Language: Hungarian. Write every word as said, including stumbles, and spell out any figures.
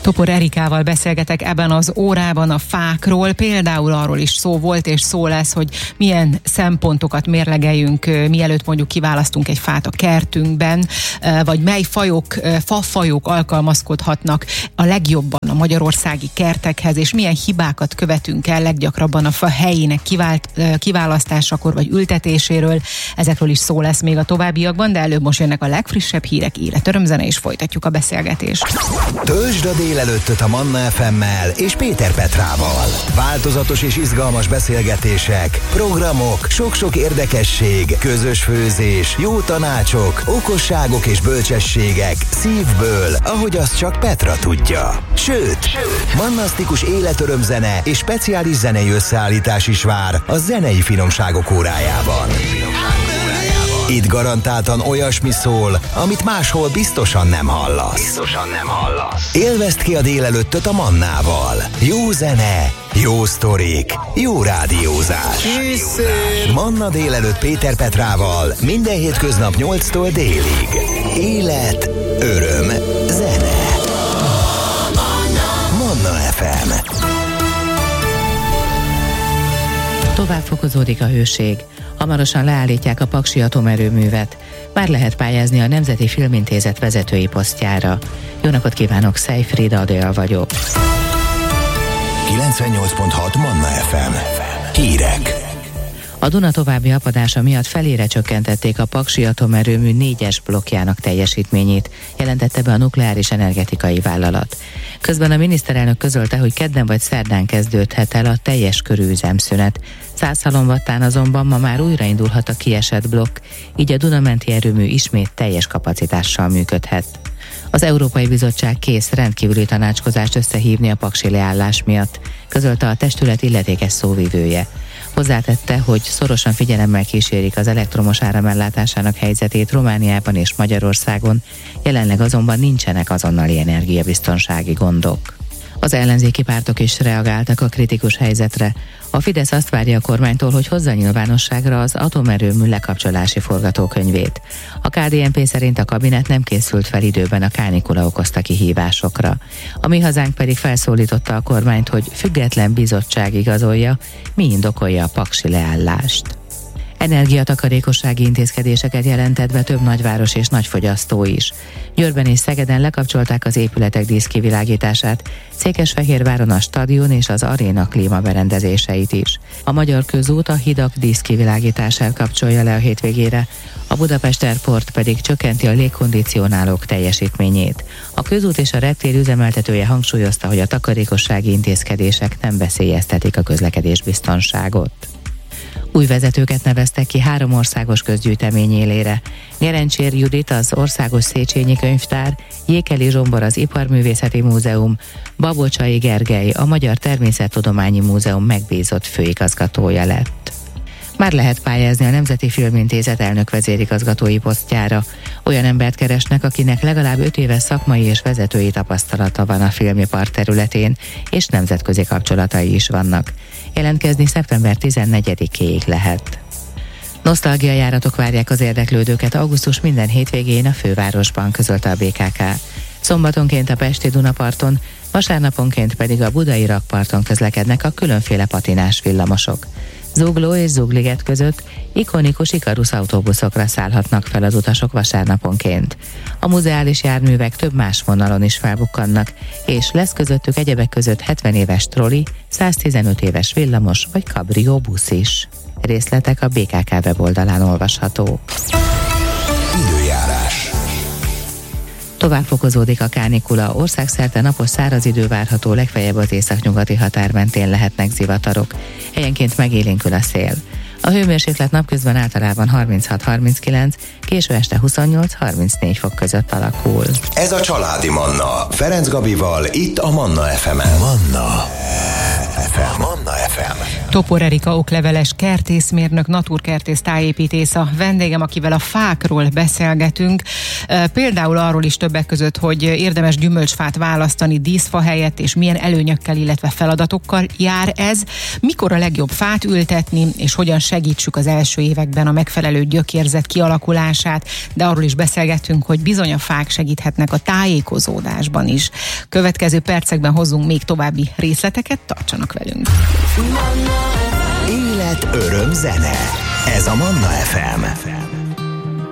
Topor Erikával beszélgetek ebben az órában a fákról, például arról is szó volt és szó lesz, hogy milyen szempontokat mérlegeljünk, mielőtt mondjuk kiválasztunk egy fát a kertünkben, vagy mely fajok, fafajok alkalmazkodhatnak a legjobban a magyarországi kertekhez, és milyen hibákat követünk el leggyakrabban a fa helyének kivált, kiválasztásakor vagy ültetéséről. Ezekről is szó lesz még a továbbiakban, de előbb most jönnek a legfrissebb hírek, élet, örömzene, és folytatjuk a beszélgetést. Töltsd a délelőttöt a Manna ef emmel és Péter Petrával. Változatos és izgalmas beszélgetések, programok, sok-sok érdekesség, közös főzés, jó tanácsok, okosságok és bölcsességek szívből, ahogy azt csak Petra tudja. Sőt, Sőt. mannasztikus életörömzene és speciális zenei összeállítás is vár a zenei finomságok órájában. Itt garantáltan olyasmi szól, amit máshol biztosan nem hallasz. Biztosan nem hallasz. Élvezd ki a délelőttöt a Mannával. Jó zene, jó sztorik, jó rádiózás. Készül. Manna délelőtt Péter Petrával minden hétköznap nyolctól délig. Élet, öröm, zene. Manna ef em. Tovább fokozódik a hőség. Hamarosan leállítják a paksi atomerőművet. Már lehet pályázni a Nemzeti Filmintézet vezetői posztjára. Jó napot kívánok, Szejfried Adél vagyok. kilencvennyolc pont hat Manna ef em. Hírek. A Duna további apadása miatt felére csökkentették a paksi atomerőmű négyes blokkjának teljesítményét, jelentette be a nukleáris energetikai vállalat. Közben a miniszterelnök közölte, hogy kedden vagy szerdán kezdődhet el a teljes körű üzemszünet. Százhalomwattán azonban ma már újraindulhat a kiesett blokk, így a Duna-menti erőmű ismét teljes kapacitással működhet. Az Európai Bizottság kész rendkívüli tanácskozást összehívni a paksi leállás miatt, közölte a testület illetékes szóvivője. Hozzátette, hogy szorosan figyelemmel kísérik az elektromos áramellátásának helyzetét Romániában és Magyarországon, jelenleg azonban nincsenek azonnali energiabiztonsági gondok. Az ellenzéki pártok is reagáltak a kritikus helyzetre. A Fidesz azt várja a kormánytól, hogy hozza nyilvánosságra az atomerőmű lekapcsolási forgatókönyvét. A ká dé en pé szerint a kabinet nem készült fel időben a kánikula okozta kihívásokra. A Mi Hazánk pedig felszólította a kormányt, hogy független bizottság igazolja, mi indokolja a paksi leállást. Energiatakarékossági intézkedéseket jelentett be több nagyváros és nagyfogyasztó is. Győrben és Szegeden lekapcsolták az épületek díszkivilágítását, Székesfehérváron a stadion és az aréna klímaberendezéseit is. A Magyar Közút a hidak díszkivilágítását kapcsolja le a hétvégére, a Budapest Airport pedig csökkenti a légkondicionálók teljesítményét. A közút és a reptér üzemeltetője hangsúlyozta, hogy a takarékossági intézkedések nem veszélyeztetik a közlekedésbiztonságot. Új vezetőket neveztek ki három országos közgyűjtemény élére. Nyerencsér Judit az Országos Széchenyi Könyvtár, Jékeli Zsombor az Iparművészeti Múzeum, Babocsai Gergely a Magyar Természettudományi Múzeum megbízott főigazgatója lett. Már lehet pályázni a Nemzeti Filmintézet elnök vezérigazgatói posztjára. Olyan embert keresnek, akinek legalább öt éves szakmai és vezetői tapasztalata van a filmipar területén, és nemzetközi kapcsolatai is vannak. Jelentkezni szeptember tizennegyedikéig lehet. Nosztalgiajáratok várják az érdeklődőket augusztus minden hétvégén a fővárosban, közölte a bé ká ká. Szombatonként a pesti Dunaparton, vasárnaponként pedig a budai rakparton közlekednek a különféle patinás villamosok. Zugló és Zugliget között ikonikus Ikarusz autóbuszokra szállhatnak fel az utasok vasárnaponként. A muzeális járművek több más vonalon is felbukkannak, és lesz közöttük egyebek között hetven éves troli, száztizenöt éves villamos vagy kabrió busz is. Részletek a bé ká ká weboldalán olvashatók. Időjárás. Tovább fokozódik a kánikula, országszerte napos száraz idő várható, legfeljebb az északnyugati határ mentén lehetnek zivatarok. Helyenként megélénkül a szél. A hőmérséklet napközben általában harminchat harminckilenc, késő este huszonnyolc harmincnégy fok között alakul. Ez a Családi Manna, Ferenc Gabival, itt a Manna ef emen. Manna ef em. Manna ef em. Topor Erika okleveles kertészmérnök, naturkertész, tájépítész a vendégem, akivel a fákról beszélgetünk. Például arról is többek között, hogy érdemes gyümölcsfát választani díszfa helyett, és milyen előnyökkel, illetve feladatokkal jár ez. Mikor a legjobb fát ültetni, és hogyan segítsük az első években a megfelelő gyökérzet kialakulását, de arról is beszélgettünk, hogy bizony a fák segíthetnek a tájékozódásban is. Következő percekben hozzunk még további részleteket, tartsanak velünk. Élet, öröm, zene. Ez a Manna ef em.